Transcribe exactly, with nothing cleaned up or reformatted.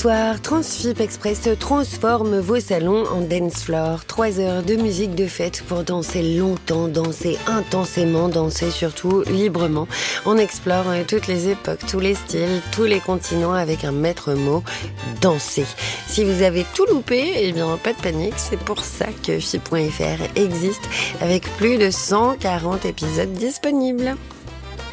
soir, Transfip Express transforme vos salons en dance floor. Trois heures de musique de fête pour danser longtemps, danser intensément, danser surtout librement. On explore toutes les époques, tous les styles, tous les continents avec un maître mot, danser. Si vous avez tout loupé, eh bien pas de panique, c'est pour ça que F I P point F R existe avec plus de cent quarante épisodes disponibles.